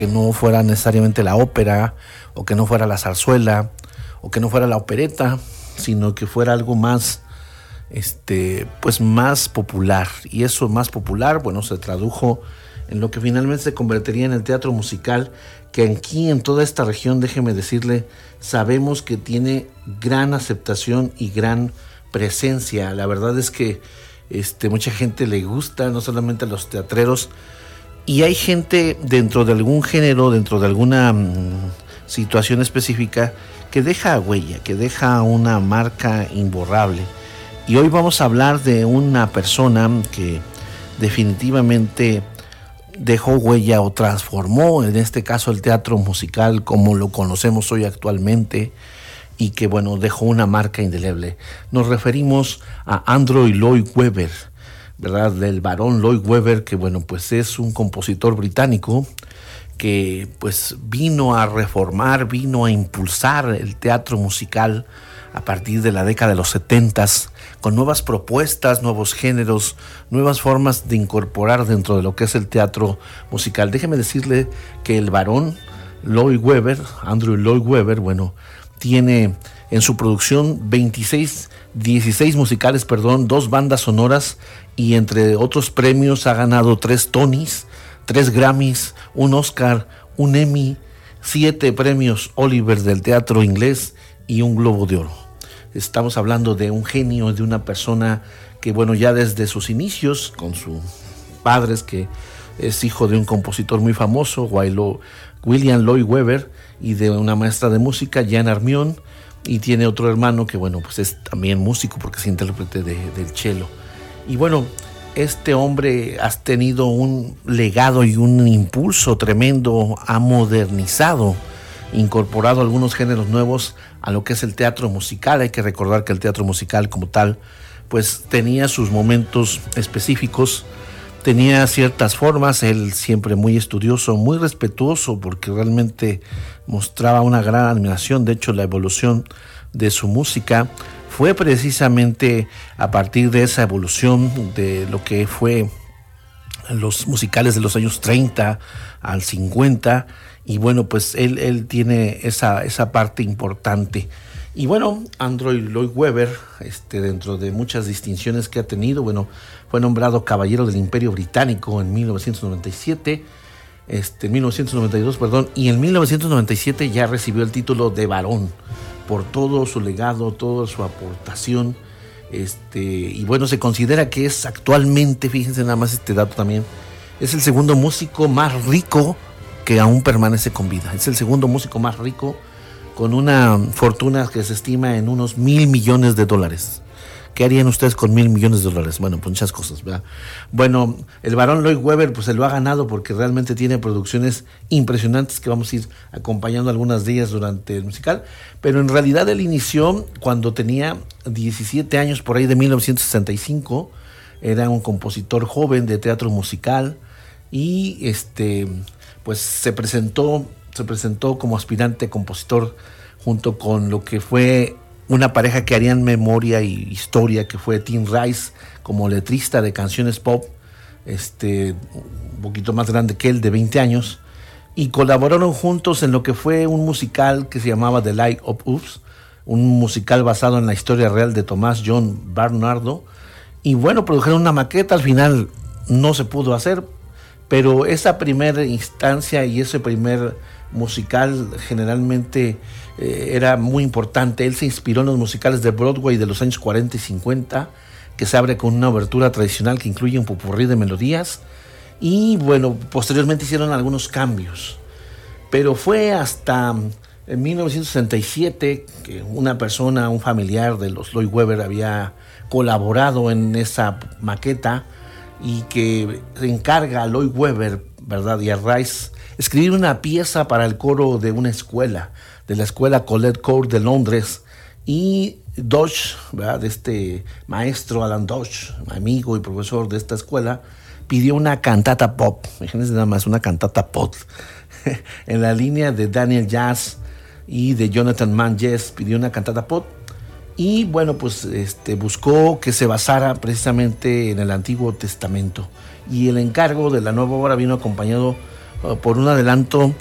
que no fuera necesariamente la ópera, o que no fuera la zarzuela, o que no fuera la opereta, sino que fuera algo más, pues más popular. Y eso más popular, bueno, se tradujo en lo que finalmente se convertiría en el teatro musical, que aquí en toda esta región, déjeme decirle, sabemos que tiene gran aceptación y gran presencia. La verdad es que mucha gente le gusta, no solamente a los teatreros, y hay gente dentro de algún género, dentro de alguna situación específica, que deja huella, que deja una marca imborrable. Y hoy vamos a hablar de una persona que definitivamente dejó huella o transformó, en este caso, el teatro musical como lo conocemos hoy actualmente, y que, bueno, dejó una marca indeleble. Nos referimos a Andrew Lloyd Webber, ¿verdad? Del barón Lloyd Webber, que, bueno, pues es un compositor británico que, pues, vino a reformar, vino a impulsar el teatro musical a partir de la década de los 70s, con nuevas propuestas, nuevos géneros, nuevas formas de incorporar dentro de lo que es el teatro musical. Déjeme decirle que el barón Lloyd Webber, Andrew Lloyd Webber, bueno, tiene en su producción 16 musicales, 2 bandas sonoras, y entre otros premios ha ganado 3 Tonys, 3 Grammys, un Oscar, un Emmy, 7 premios Oliver del teatro inglés y un Globo de Oro. Estamos hablando de un genio, de una persona que, bueno, ya desde sus inicios con sus padres, que es hijo de un compositor muy famoso, William Lloyd Webber, y de una maestra de música, Jan Armion, y tiene otro hermano que, bueno, pues es también músico porque es intérprete del cello. Y bueno, este hombre ha tenido un legado y un impulso tremendo, ha modernizado, incorporado algunos géneros nuevos a lo que es el teatro musical. Hay que recordar que el teatro musical como tal, pues tenía sus momentos específicos, tenía ciertas formas. Él siempre muy estudioso, muy respetuoso, porque realmente mostraba una gran admiración. De hecho, la evolución de su música fue precisamente a partir de esa evolución de lo que fue los musicales de los años 30 al 50, y bueno, pues él tiene esa parte importante. Y bueno, Andrew Lloyd Webber, dentro de muchas distinciones que ha tenido, bueno, fue nombrado Caballero del Imperio Británico en 1997, 1992, y en 1997 ya recibió el título de barón por todo su legado, toda su aportación. Y bueno, se considera que es actualmente, fíjense nada más este dato también, es el segundo músico más rico que aún permanece con vida. Es el segundo músico más rico, con una fortuna que se estima en unos $1,000 millones. ¿Qué harían ustedes con $1,000 millones? Bueno, pues muchas cosas, ¿verdad? Bueno, el barón Lloyd Webber pues se lo ha ganado porque realmente tiene producciones impresionantes que vamos a ir acompañando algunas de ellas durante el musical, pero en realidad él inició cuando tenía 17 años, por ahí de 1965, era un compositor joven de teatro musical, y pues se presentó como aspirante compositor junto con lo que fue una pareja que harían memoria y historia, que fue Tim Rice, como letrista de canciones pop, un poquito más grande que él, de 20 años, y colaboraron juntos en lo que fue un musical que se llamaba The Light of Us, un musical basado en la historia real de Tomás John Barnardo. Y bueno, produjeron una maqueta, al final no se pudo hacer, pero esa primera instancia y ese primer musical generalmente era muy importante. Él se inspiró en los musicales de Broadway de los años 40 y 50, que se abre con una obertura tradicional que incluye un popurrí de melodías, y bueno, posteriormente hicieron algunos cambios, pero fue hasta en 1967 que una persona, un familiar de los Lloyd Webber, había colaborado en esa maqueta, y que se encarga a Lloyd Webber, ¿verdad?, y a Rice escribir una pieza para el coro de una escuela, de la escuela Colette Court de Londres. Y Dodge, ¿verdad?, de este maestro Alan Dodge, amigo y profesor de esta escuela, pidió una cantata pop. Imagínense nada más, una cantata pop en la línea de Daniel Jazz y de Jonathan Mann Jazz. Pidió una cantata pop, y bueno, pues buscó que se basara precisamente en el Antiguo Testamento, y el encargo de la nueva obra vino acompañado por un adelanto